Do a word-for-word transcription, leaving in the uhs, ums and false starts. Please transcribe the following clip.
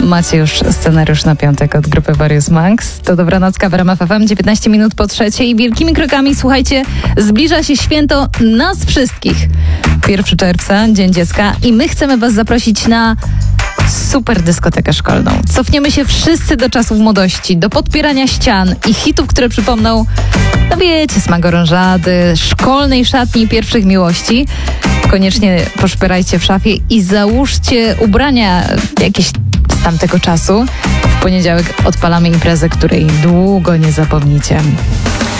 macie już scenariusz na piątek od grupy Various Monks. To Dobranocka w R M F F M, dziewiętnaście minut po trzeciej. Wielkimi krokami, słuchajcie, zbliża się święto nas wszystkich. pierwszego czerwca, Dzień Dziecka, i my chcemy was zaprosić na super dyskotekę szkolną. Cofniemy się wszyscy do czasów młodości, do podpierania ścian i hitów, które przypomną, no wiecie, smak orężady, szkolnej szatni i pierwszych miłości. Koniecznie poszperajcie w szafie i załóżcie ubrania jakieś z tamtego czasu. W poniedziałek odpalamy imprezę, której długo nie zapomnicie.